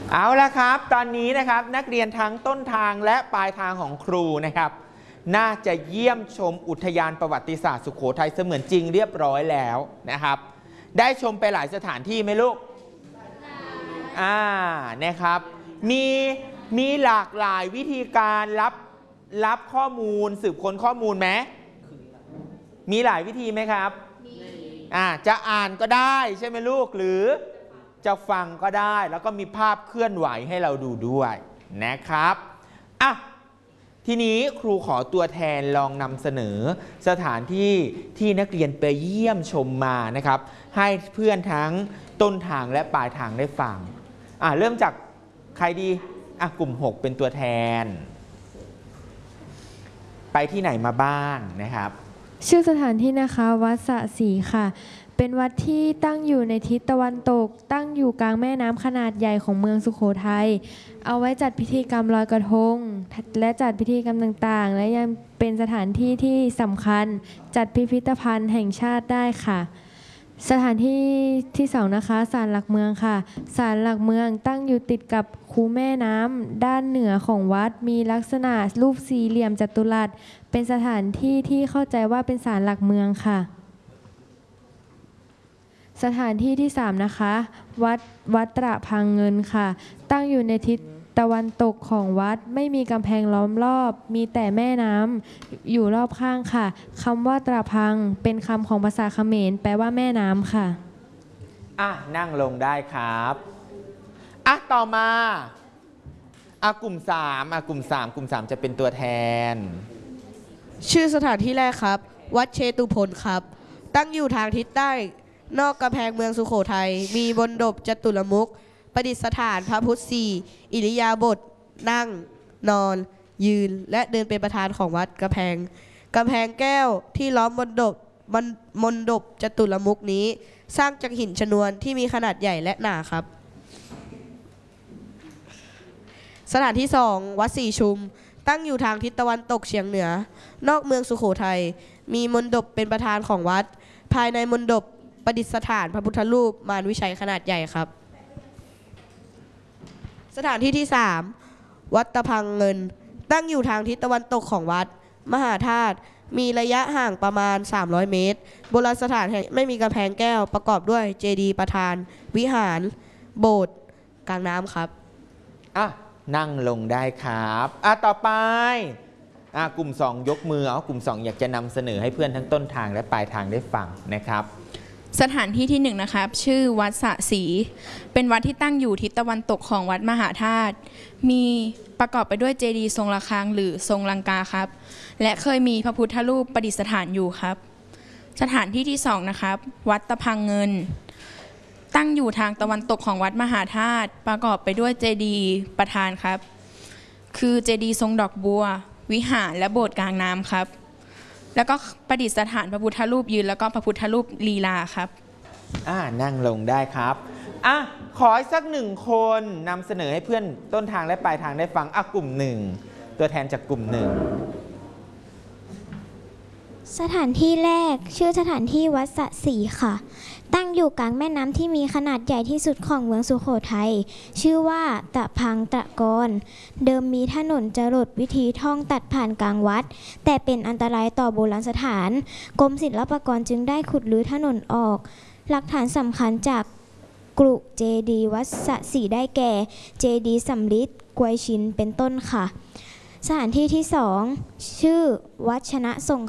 เอาละครับตอนนี้นะครับนักเรียนทั้งต้นทางและปลายทางของครูนะครับน่าจะเยี่ยมชมอุทยานประวัติศาสตร์สุโขทัยเสมือนจริงเรียบร้อยแล้วนะครับได้ชมไปหลายสถานที่ไหมลูกนะครับมีหลากหลายวิธีการรับข้อมูลสืบค้นข้อมูลไหมมีหลายวิธีไหมครับจะอ่านก็ได้ใช่ไหมลูกหรือจะฟังก็ได้แล้วก็มีภาพเคลื่อนไหวให้เราดูด้วยนะครับทีนี้ครูขอตัวแทนลองนำเสนอสถานที่ที่นักเรียนไปเยี่ยมชมมานะครับให้เพื่อนทั้งต้นทางและปลายทางได้ฟังเริ่มจากใครดีกลุ่ม6เป็นตัวแทนไปที่ไหนมาบ้างนะครับชื่อสถานที่นะคะวัดสะศรีค่ะเป็นวัดที่ตั้งอยู่ในทิศตะวันตกตั้งอยู่กลางแม่น้ำขนาดใหญ่ของเมืองสุโขทัยเอาไว้จัดพิธีกรรมลอยกระทงและจัดพิธีกรรมต่างๆและยังเป็นสถานที่ที่สำคัญจัดพิพิธภัณฑ์แห่งชาติได้ค่ะสถานที่ที่2นะคะศาลหลักเมืองค่ะศาลหลักเมืองตั้งอยู่ติดกับคูแม่น้ำด้านเหนือของวัดมีลักษณะรูปสี่เหลี่ยมจัตุรัสเป็นสถานที่ที่เข้าใจว่าเป็นศาลหลักเมืองค่ะสถานที่ที่3นะคะวัดตระพังเงินค่ะตั้งอยู่ในทิศตะวันตกของวัดไม่มีกำแพงล้อมรอบมีแต่แม่น้ำอยู่รอบข้างค่ะคำว่าตระพังเป็นคำของภาษาเขมรแปลว่าแม่น้ำค่ะนั่งลงได้ครับต่อมากลุ่ม3กลุ่ม 3จะเป็นตัวแทนชื่อสถานที่แรกครับวัดเชตุพนครับตั้งอยู่ทางทิศใต้นอกกำแพงเมืองสุโขทัยมีมณฑปจตุรมุขประดิษฐานพระพุทธสี่อิริยาบถนั่งนอนยืนและเดินเป็นประธานของวัดกำแพงแก้วที่ล้อมมณฑปจตุรมุขนี้สร้างจากหินชนวนที่มีขนาดใหญ่และหนาครับสถานที่2วัดสี่ชุมตั้งอยู่ทางทิศตะวันตกเฉียงเหนือนอกเมืองสุโขทัยมีมณฑปเป็นประธานของวัดภายในมณฑปประดิษฐานพระพุทธรูปมารวิชัยขนาดใหญ่ครับสถานที่ที่3วัดตะพังเงินตั้งอยู่ทางทิศตะวันตกของวัดมหาธาตุมีระยะห่างประมาณ300เมตรโบราณสถานไม่มีกำแพงแก้วประกอบด้วยเจดีย์ประธานวิหารโบสถ์กลางน้ำครับนั่งลงได้ครับต่อไปกลุ่ม2ยกมือกลุ่ม2อยากจะนำเสนอให้เพื่อนทั้งต้นทางและปลายทางได้ฟังนะครับสถานที่ที่1นะครับชื่อวัดสะศรีเป็นวัดที่ตั้งอยู่ทิศตะวันตกของวัดมหาธาตุมีประกอบไปด้วยเจดีย์ทรงระฆังหรือทรงลังกาครับและเคยมีพระพุทธรูปประดิษฐานอยู่ครับสถานที่ที่2นะครับวัดตะพังเงินตั้งอยู่ทางตะวันตกของวัดมหาธาตุประกอบไปด้วยเจดีย์ประธานครับคือเจดีย์ทรงดอกบัววิหารและโบสถ์กลางน้ำครับแล้วก็ประดิษฐานพระพุทธรูปยืนแล้วก็พระพุทธรูปลีลาครับนั่งลงได้ครับขอสัก1คนนำเสนอให้เพื่อนต้นทางและปลายทางได้ฟังกลุ่ม1ตัวแทนจากกลุ่ม1 สถานที่แรกชื่อสถานที่วัดสะศรีค่ะตั้งอยู่กลางแม่น้ำที่มีขนาดใหญ่ที่สุดของเมืองสุโขทัยชื่อว่าตะพังตะกอนเดิมมีถนนจรดวิธีท่องตัดผ่านกลางวัดแต่เป็นอันตรายต่อโบราณสถานกรมศิลปากรจึงได้ขุดรื้อถนนออกหลักฐานสำคัญจากกรุเจดีย์วัดสะศรีได้แก่เจดีย์สำริดกวยชินเป็นต้นค่ะสถานที่ที่2ชื่อวัดชนะสง